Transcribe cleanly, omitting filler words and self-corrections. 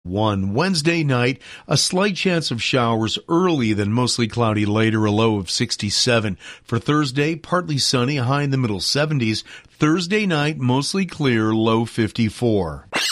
1. Wednesday night, a slight chance of showers early, then mostly cloudy later, a low of 67. For Thursday, partly sunny, high in the middle 70s. Thursday night, mostly clear, low 54.